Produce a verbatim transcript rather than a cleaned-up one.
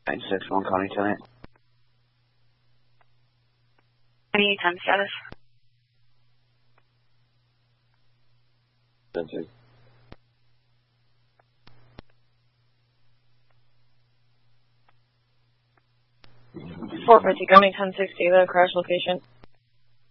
nine six one, calling Lieutenant. Any time status? Sensor. four fifty, County ten sixty, the crash location.